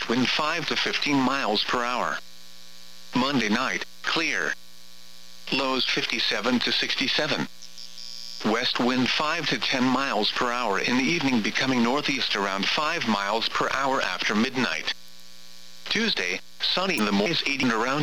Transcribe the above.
west wind 5 to 15 miles per hour. Monday night, clear. Lows 57 to 67. West wind 5 to 10 miles per hour in the evening, becoming northeast around 5 miles per hour after midnight. Tuesday, sunny in the morning, 80 around